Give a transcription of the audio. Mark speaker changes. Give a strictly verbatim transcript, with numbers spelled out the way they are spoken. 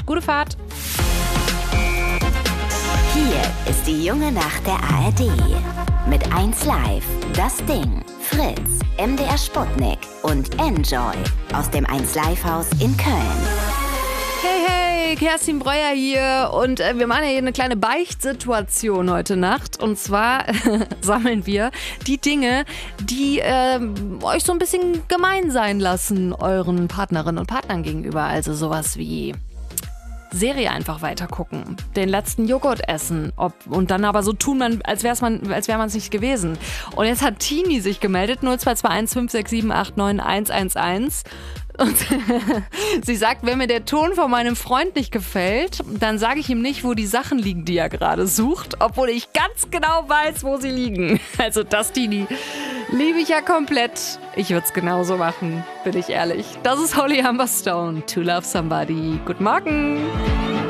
Speaker 1: Gute Fahrt.
Speaker 2: Hier ist die junge Nacht der A R D. Mit eins Live, Das Ding, Fritz, M D R Sputnik und Enjoy aus dem eins Live Haus in Köln.
Speaker 1: Hey, hey, Kerstin Breuer hier und äh, wir machen ja hier eine kleine Beichtsituation heute Nacht. Und zwar sammeln wir die Dinge, die äh, euch so ein bisschen gemein sein lassen, euren Partnerinnen und Partnern gegenüber. Also sowas wie Serie einfach weiter gucken, den letzten Joghurt essen ob, und dann aber so tun, man, als wäre man, als wäre man es nicht gewesen. Und jetzt hat Tini sich gemeldet, null zwei zwei eins fünf sechs sieben acht neun eins eins eins. Und sie sagt, wenn mir der Ton von meinem Freund nicht gefällt, dann sage ich ihm nicht, wo die Sachen liegen, die er gerade sucht, obwohl ich ganz genau weiß, wo sie liegen. Also das, Tini, liebe ich ja komplett. Ich würde es genauso machen, bin ich ehrlich. Das ist Holly Humberstone, To Love Somebody. Guten Morgen.